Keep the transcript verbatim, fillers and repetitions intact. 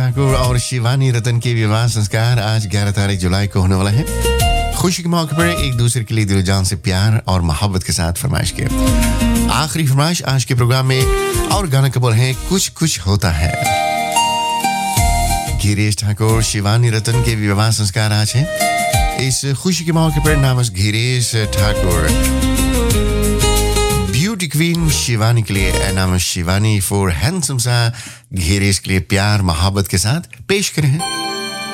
ठाकुर और शिवानी रतन के विवाह संस्कार आज ग्यारह तारीख जुलाई को होने वाला है। खुशी के मौके पर एक दूसरे के लिए दिल जान से प्यार और मोहब्बत के साथ फरमाइश के आखिरी फरमाइश आज के प्रोग्राम में और गाना कबूल है कुछ कुछ होता है। गिरीश ठाकुर शिवानी रतन के विवाह संस्कार आज है। इस खुशी के मौके पर नामस गिरीश ठाकुर ब्यूटी क्वीन शिवानी के लिए नाम शिवानी फॉर हैंडसम सा गिरीश के लिए प्यार मोहब्बत के साथ पेश करें हैं